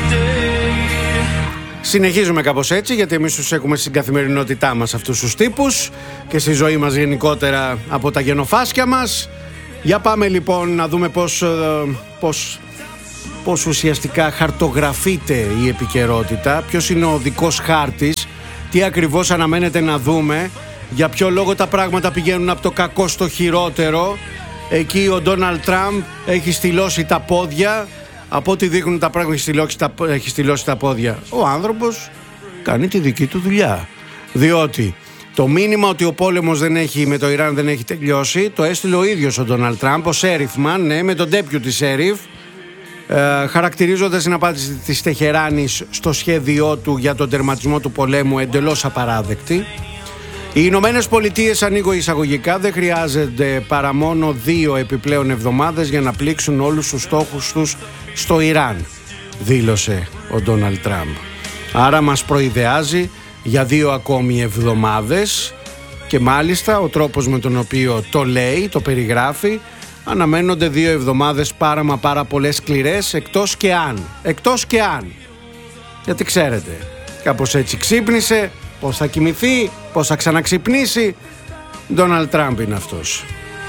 Συνεχίζουμε κάπως έτσι, γιατί εμείς τους έχουμε στην καθημερινότητά μας αυτούς τους τύπους και στη ζωή μας γενικότερα από τα γενοφάσκια μας. Για πάμε λοιπόν να δούμε πώς ουσιαστικά χαρτογραφείται η επικαιρότητα, ποιος είναι ο δικός χάρτης, τι ακριβώς αναμένεται να δούμε, για ποιο λόγο τα πράγματα πηγαίνουν από το κακό στο χειρότερο. Εκεί ο Ντόναλντ Τραμπ έχει στυλώσει τα πόδια. Από ό,τι δείχνουν τα πράγματα έχει στυλώσει τα πόδια. Ο άνθρωπος κάνει τη δική του δουλειά. Διότι το μήνυμα ότι ο πόλεμος με το Ιράν δεν έχει τελειώσει το έστειλε ο ίδιος ο Ντόναλντ Τραμπ, ο Σέριφμαν, με τον deputy Σέριφ, χαρακτηρίζοντας την απάντηση της Τεχεράνης στο σχέδιό του για τον τερματισμό του πολέμου εντελώς απαράδεκτη. Οι Ηνωμένες Πολιτείες, ανοίγω εισαγωγικά, δεν χρειάζεται παρά μόνο 2 επιπλέον εβδομάδες για να πλήξουν όλους τους στόχους τους στο Ιράν, δήλωσε ο Ντόναλντ Τραμπ. Άρα μας προειδεάζει για 2 ακόμη εβδομάδες και μάλιστα ο τρόπος με τον οποίο το λέει, το περιγράφει, αναμένονται 2 εβδομάδες πάρα πολλές σκληρές, εκτός και αν. Γιατί ξέρετε, κάπως έτσι ξύπνησε, πώς θα κοιμηθεί, πώς θα ξαναξυπνήσει. Ντόναλντ Τραμπ είναι αυτός.